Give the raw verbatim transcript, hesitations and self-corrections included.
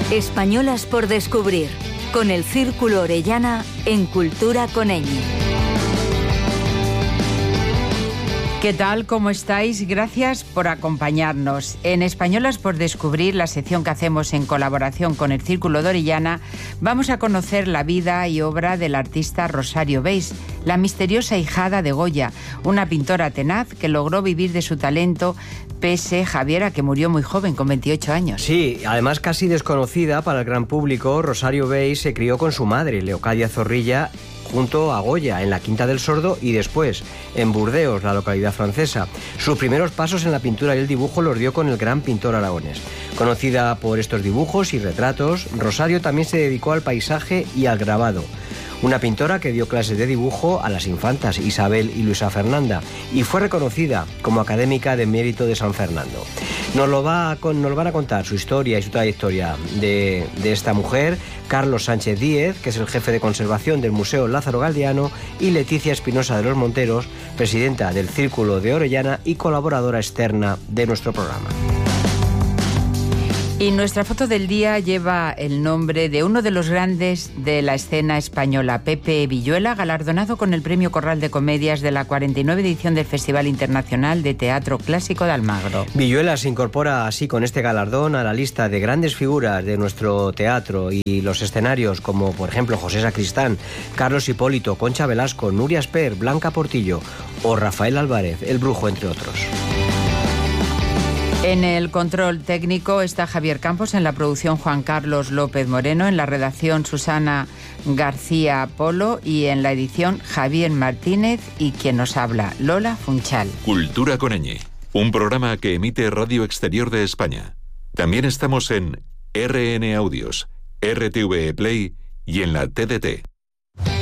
Españolas por descubrir, con el Círculo Orellana en Cultura Conegui. ¿Qué tal? ¿Cómo estáis? Gracias por acompañarnos. En Españolas por descubrir, la sección que hacemos en colaboración con el Círculo de Orellana, vamos a conocer la vida y obra del artista Rosario Beis, la misteriosa hijada de Goya, una pintora tenaz que logró vivir de su talento pese, Javier, a que murió muy joven, con veintiocho años. Sí, además casi desconocida para el gran público, Rosario Beis se crió con su madre, Leocadia Zorrilla, junto a Goya, en la Quinta del Sordo y después en Burdeos, la localidad francesa. Sus primeros pasos en la pintura y el dibujo los dio con el gran pintor aragonés. Conocida por estos dibujos y retratos, Rosario también se dedicó al paisaje y al grabado. Una pintora que dio clases de dibujo a las infantas Isabel y Luisa Fernanda y fue reconocida como académica de mérito de San Fernando. Nos lo, va a, nos lo van a contar su historia y su trayectoria de, de esta mujer, Carlos Sánchez Díez, que es el jefe de conservación del Museo Lázaro Galdiano, y Leticia Espinosa de los Monteros, presidenta del Círculo de Orellana y colaboradora externa de nuestro programa. Y nuestra foto del día lleva el nombre de uno de los grandes de la escena española, Pepe Villuela, galardonado con el Premio Corral de Comedias de la cuarenta y nueve edición del Festival Internacional de Teatro Clásico de Almagro. Villuela se incorpora así con este galardón a la lista de grandes figuras de nuestro teatro y los escenarios, como por ejemplo José Sacristán, Carlos Hipólito, Concha Velasco, Nuria Esper, Blanca Portillo o Rafael Álvarez, el Brujo, entre otros. En el control técnico está Javier Campos, en la producción Juan Carlos López Moreno, en la redacción Susana García Polo y en la edición Javier Martínez y quien nos habla, Lola Funchal. Cultura Conegui, un programa que emite Radio Exterior de España. También estamos en R N Audios, R T V E Play y en la T D T.